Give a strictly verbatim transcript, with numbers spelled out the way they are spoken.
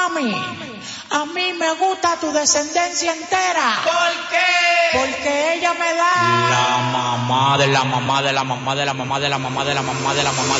Mami, a mí me gusta tu descendencia entera. ¿Por qué? Porque ella me da la mamá de la mamá de la mamá de la mamá de la mamá de la mamá de la mamá de la mamá